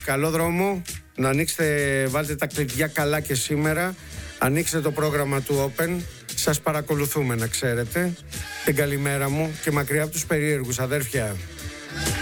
Καλό δρόμο. Να ανοίξετε, βάλτε τα κλειδιά καλά και σήμερα. Ανοίξτε το πρόγραμμα του Open. Σας παρακολουθούμε, να ξέρετε. Την καλημέρα μου και μακριά από τους περίεργους, αδέρφια.